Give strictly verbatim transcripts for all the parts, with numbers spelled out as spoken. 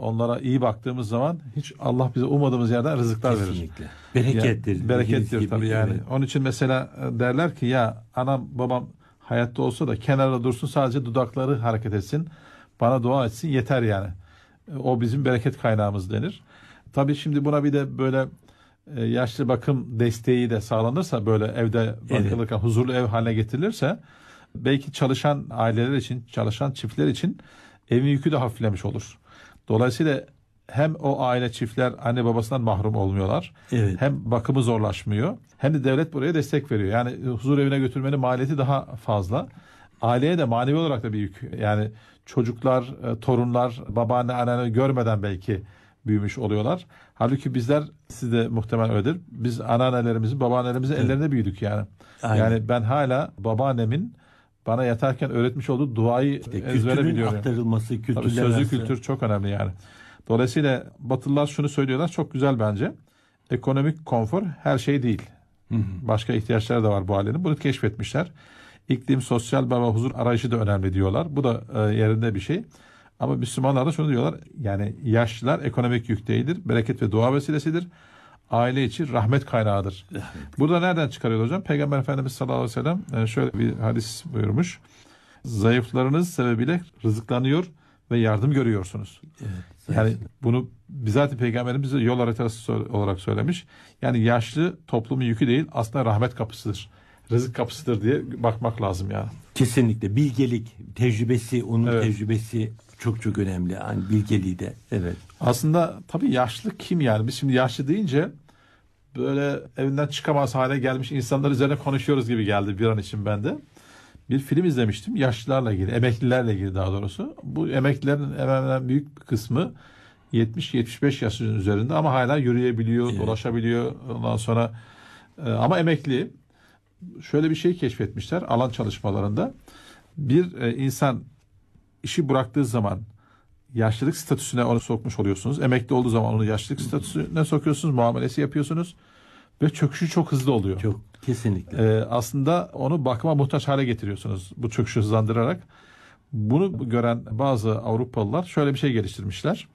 onlara iyi baktığımız zaman hiç Allah bize ummadığımız yerden rızıklar verir. Kesinlikle. Berekettir. Yani, berekettir gibi, tabii yani. Evet. Onun için mesela derler ki ya anam babam hayatta olsa da kenarda dursun, sadece dudakları hareket etsin, bana dua etsin yeter yani. O bizim bereket kaynağımız denir. Tabii şimdi buna bir de böyle yaşlı bakım desteği de sağlanırsa, böyle evde bakılırken evet. huzurlu ev haline getirilirse belki çalışan aileler için, çalışan çiftler için evin yükü de hafiflemiş olur. Dolayısıyla hem o aile çiftler anne babasından mahrum olmuyorlar. Evet. Hem bakımı zorlaşmıyor. Hem de devlet buraya destek veriyor. Yani huzur evine götürmenin maliyeti daha fazla. Aileye de manevi olarak da bir yük. Yani çocuklar, torunlar, babaanne, anneanne görmeden belki büyümüş oluyorlar. Halbuki bizler, siz de muhtemelen öyledir, biz anneannelerimizin, babaannelerimizin evet. ellerinde büyüdük yani. Aynen. Yani ben hala babaannemin bana yatarken öğretmiş olduğu duayı işte ezbere biliyorum. Aktarılması, kültürler sözlü kültür çok önemli yani. Dolayısıyla Batılılar şunu söylüyorlar, çok güzel bence. Ekonomik konfor her şey değil. Hı hı. Başka ihtiyaçları da var bu ailenin. Bunu keşfetmişler. İklim, sosyal bağ ve huzur arayışı da önemli diyorlar. Bu da e, yerinde bir şey. Ama Müslümanlar da şunu diyorlar. Yani yaşlılar ekonomik yük değildir. Bereket ve dua vesilesidir. Aile için rahmet kaynağıdır. Evet. Burada nereden çıkarıyor hocam? Peygamber Efendimiz sallallahu aleyhi ve sellem şöyle bir hadis buyurmuş. Zayıflarınız sebebiyle rızıklanıyor ve yardım görüyorsunuz. Evet, yani bunu bizzat Peygamberimiz bize yol haritası olarak söylemiş. Yani yaşlı toplumun yükü değil, aslında rahmet kapısıdır. Rızık kapısıdır diye bakmak lazım yani. Kesinlikle. Bilgelik, tecrübesi, onun evet. tecrübesi çok çok önemli. Yani bilgeliği de. Evet. Aslında tabii yaşlı kim yani? Biz şimdi yaşlı deyince böyle evinden çıkamaz hale gelmiş insanlar üzerine konuşuyoruz gibi geldi bir an için bende. Bir film izlemiştim yaşlılarla ilgili, emeklilerle ilgili daha doğrusu. Bu emeklilerin hemen büyük bir kısmı yetmiş yetmiş beş yaşın üzerinde ama hala yürüyebiliyor, evet. dolaşabiliyor. Ondan sonra ama emekli. Şöyle bir şey keşfetmişler alan çalışmalarında. Bir e, insan işi bıraktığı zaman yaşlılık statüsüne onu sokmuş oluyorsunuz. Emekli olduğu zaman onu yaşlılık statüsüne sokuyorsunuz. Muamelesi yapıyorsunuz. Ve çöküşü çok hızlı oluyor. Çok, kesinlikle. Ee, aslında onu bakıma muhtaç hale getiriyorsunuz. Bu çöküşü hızlandırarak. Bunu gören bazı Avrupalılar şöyle bir şey geliştirmişler.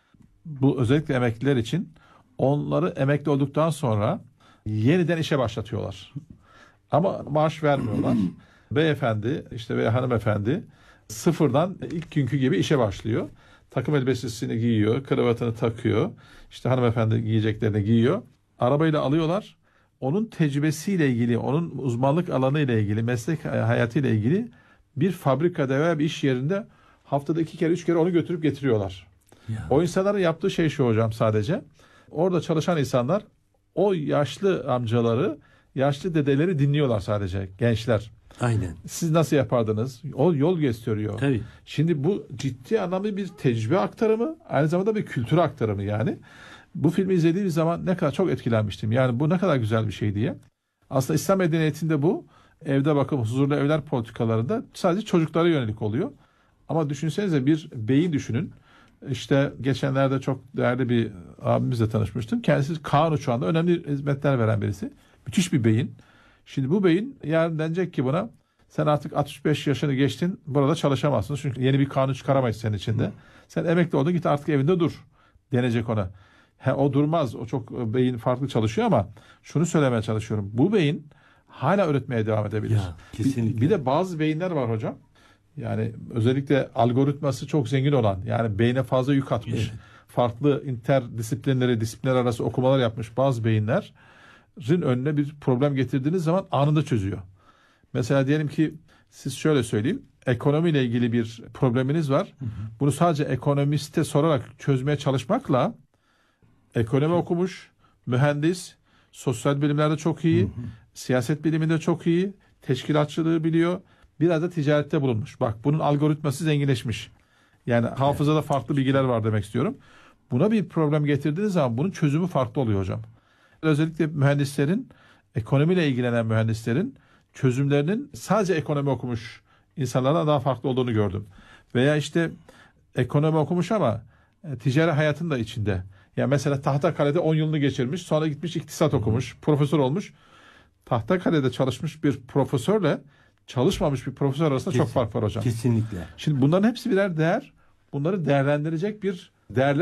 Bu özellikle emekliler için onları emekli olduktan sonra yeniden işe başlatıyorlar. Ama maaş vermiyorlar. Beyefendi işte veya hanımefendi sıfırdan ilk günkü gibi işe başlıyor. Takım elbisesini giyiyor, kravatını takıyor. İşte hanımefendi giyeceklerini giyiyor. Arabayla alıyorlar. Onun tecrübesiyle ilgili, onun uzmanlık alanı ile ilgili, meslek hayatıyla ilgili bir fabrikada veya bir iş yerinde haftada iki kere, üç kere onu götürüp getiriyorlar. Ya. O insanların yaptığı şey şu hocam sadece. Orada çalışan insanlar o yaşlı amcaları, yaşlı dedeleri dinliyorlar sadece, gençler. Aynen. Siz nasıl yapardınız? O yol gösteriyor. Tabii. Şimdi bu ciddi anlamda bir tecrübe aktarımı, aynı zamanda bir kültür aktarımı yani. Bu filmi izlediğim zaman ne kadar çok etkilenmiştim. Yani bu ne kadar güzel bir şey diye. Aslında İslam medeniyetinde bu evde bakım, huzurlu evler politikalarında sadece çocuklara yönelik oluyor. Ama düşünsenize bir beyi düşünün. İşte geçenlerde çok değerli bir abimizle tanışmıştım. Kendisi Kaan Uçağı'nda önemli hizmetler veren birisi. Müthiş bir beyin. Şimdi bu beyin yarın denecek ki buna, sen artık altmış beş yaşını geçtin, burada çalışamazsın. Çünkü yeni bir kanun çıkaramayız senin içinde. Sen emekli oldun, git artık evinde dur denecek ona. He, o durmaz. O çok beyin farklı çalışıyor ama şunu söylemeye çalışıyorum. Bu beyin hala üretmeye devam edebilir. Ya, kesinlikle. Bir, bir de bazı beyinler var hocam. Yani özellikle algoritması çok zengin olan, yani beyne fazla yük atmış. Evet. Farklı interdisiplinleri, disiplinler arası okumalar yapmış bazı beyinlerin önüne bir problem getirdiğiniz zaman anında çözüyor. Mesela diyelim ki siz şöyle söyleyeyim. Ekonomiyle ilgili bir probleminiz var. Hı hı. Bunu sadece ekonomiste sorarak çözmeye çalışmakla ekonomi okumuş, mühendis, sosyal bilimlerde çok iyi, hı hı. siyaset biliminde çok iyi, teşkilatçılığı biliyor, biraz da ticarette bulunmuş. Bak bunun algoritması zenginleşmiş. Yani hafızada farklı bilgiler var demek istiyorum. Buna bir problem getirdiğiniz zaman bunun çözümü farklı oluyor hocam. Özellikle mühendislerin, ekonomiyle ilgilenen mühendislerin çözümlerinin sadece ekonomi okumuş insanlardan daha farklı olduğunu gördüm. Veya işte ekonomi okumuş ama e, ticari hayatın da içinde. Yani mesela Tahtakale'de on yılını geçirmiş, sonra gitmiş iktisat okumuş, profesör olmuş. Tahtakale'de çalışmış bir profesörle çalışmamış bir profesör arasında Kesin, çok fark var hocam. Kesinlikle. Şimdi bunların hepsi birer değer. Bunları değerlendirecek bir değerler